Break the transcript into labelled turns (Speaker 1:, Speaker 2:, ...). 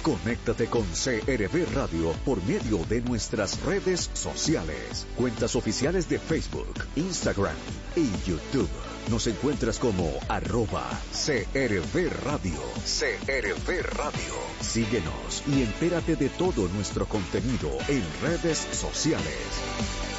Speaker 1: Conéctate con CRB Radio por medio de nuestras redes sociales, cuentas oficiales de Facebook, Instagram y YouTube. Nos encuentras como @CRB Radio. CRB Radio. Síguenos y entérate de todo nuestro contenido en redes sociales.